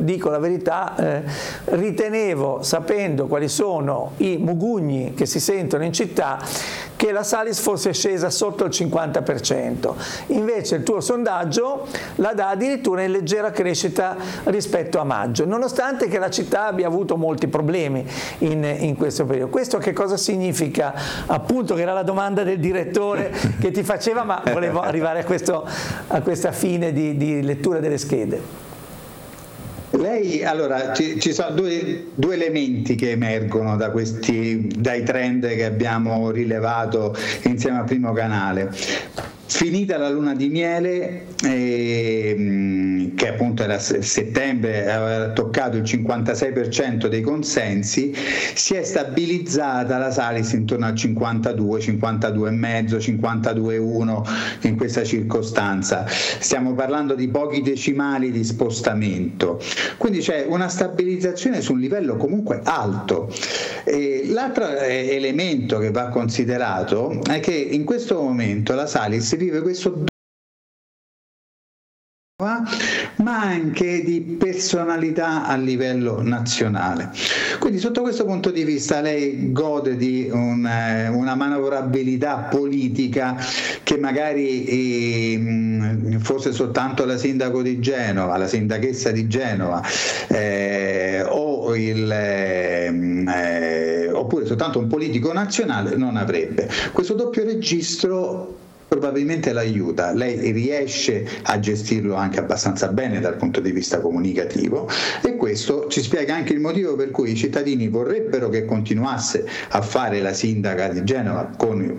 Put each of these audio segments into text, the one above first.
dico la verità, ritenevo, sapendo quali sono i mugugni che si sentono in città, che la Salis fosse scesa sotto il 50%. Invece il tuo sondaggio la dà addirittura in leggera crescita rispetto a maggio, nonostante che la città abbia avuto molti problemi in questo periodo. Questo che cosa significa? Appunto, che era la domanda del direttore che ti faceva, ma volevo arrivare a questa fine di lettura delle schede. Lei, allora, ci sono due elementi che emergono dai trend che abbiamo rilevato insieme a Primo Canale. Finita la luna di miele, che appunto era settembre, aveva toccato il 56% dei consensi, si è stabilizzata la Salis intorno al 52, 52,5, 52,1 in questa circostanza. Stiamo parlando di pochi decimali di spostamento, quindi c'è una stabilizzazione su un livello comunque alto. L'altro elemento che va considerato è che in questo momento la Salis vive questo ma anche di personalità a livello nazionale. Quindi sotto questo punto di vista lei gode di una manovrabilità politica che magari fosse soltanto la sindaco di Genova, la sindachessa di Genova oppure soltanto un politico nazionale non avrebbe. Questo doppio registro probabilmente l'aiuta, lei riesce a gestirlo anche abbastanza bene dal punto di vista comunicativo, e questo ci spiega anche il motivo per cui i cittadini vorrebbero che continuasse a fare la sindaca di Genova con il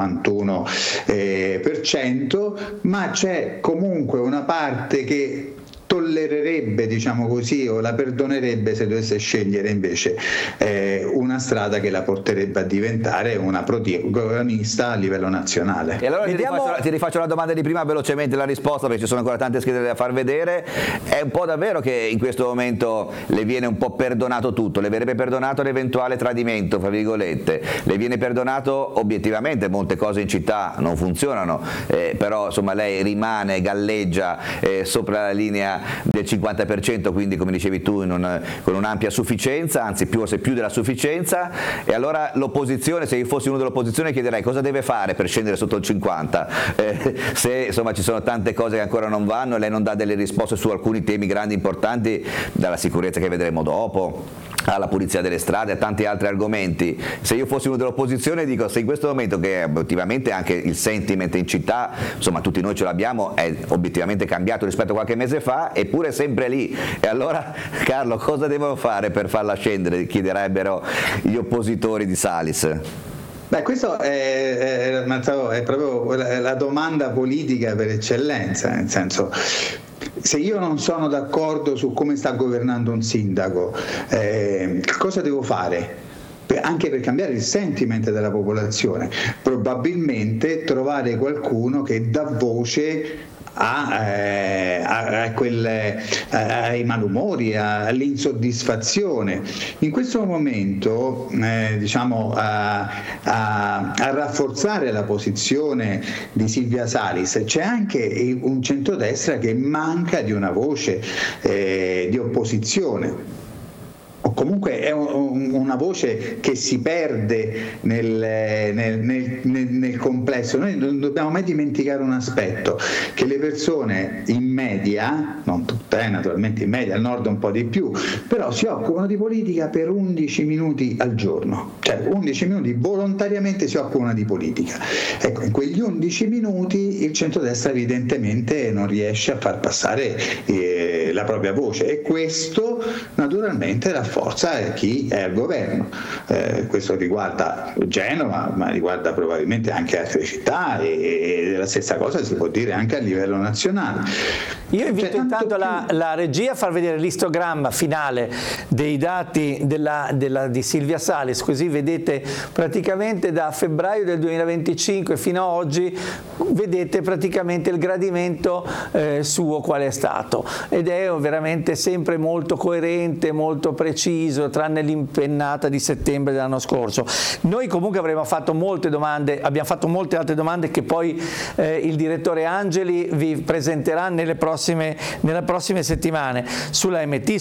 51%, ma c'è comunque una parte che tollererebbe, diciamo così, o la perdonerebbe se dovesse scegliere invece una strada che la porterebbe a diventare una protagonista a livello nazionale. E allora ti rifaccio la domanda di prima, velocemente la risposta, perché ci sono ancora tante schede da far vedere. È un po' davvero che in questo momento le viene un po' perdonato tutto, le verrebbe perdonato l'eventuale tradimento, fra virgolette, le viene perdonato obiettivamente, molte cose in città non funzionano, però insomma lei rimane, galleggia sopra la linea del 50%, quindi come dicevi tu con un'ampia sufficienza, anzi forse più della sufficienza. E allora l'opposizione, se io fossi uno dell'opposizione, chiederei cosa deve fare per scendere sotto il 50%, se insomma ci sono tante cose che ancora non vanno e lei non dà delle risposte su alcuni temi grandi importanti, dalla sicurezza che vedremo dopo alla pulizia delle strade, a tanti altri argomenti. Se io fossi uno dell'opposizione dico, se in questo momento che obiettivamente anche il sentiment in città, insomma tutti noi ce l'abbiamo, è obiettivamente cambiato rispetto a qualche mese fa, eppure sempre lì, e allora Carlo cosa devono fare per farla scendere, chiederebbero gli oppositori di Salis. Beh, questo è proprio la domanda politica per eccellenza, nel senso, se io non sono d'accordo su come sta governando un sindaco, cosa devo fare? Anche per cambiare il sentiment della popolazione, probabilmente trovare qualcuno che dà voce ai malumori, all'insoddisfazione. In questo momento a rafforzare la posizione di Silvia Salis c'è anche un centrodestra che manca di una voce di opposizione, o comunque è una voce che si perde nel complesso. Noi non dobbiamo mai dimenticare un aspetto, che le persone in media, non tutte naturalmente, in media, al nord un po' di più, però si occupano di politica per 11 minuti al giorno, cioè 11 minuti volontariamente si occupano di politica. Ecco, in quegli 11 minuti il centrodestra evidentemente non riesce a far passare la propria voce, e questo naturalmente rafforza chi è al governo. Questo riguarda Genova, ma riguarda probabilmente anche altre città, e la stessa cosa si può dire anche a livello nazionale. Io invito intanto la regia a far vedere l'istogramma finale dei dati di Silvia Salis, così vedete praticamente da febbraio del 2025 fino a oggi, vedete praticamente il gradimento suo qual è stato, ed è veramente sempre molto coerente, molto preciso, tranne l'impennata di settembre dell'anno scorso. Noi comunque avremmo fatto molte domande, abbiamo fatto molte altre domande che poi il direttore Angeli vi presenterà nelle prossime settimane sulla MT,